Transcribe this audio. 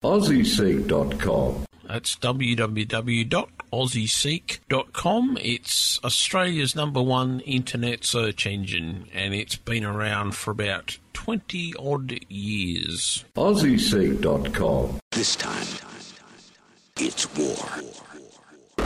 AussieSeek.com. That's www.aussieseek.com. It's Australia's #1 internet search engine, and it's been around for about 20-odd years. AussieSeek.com. This time, it's war.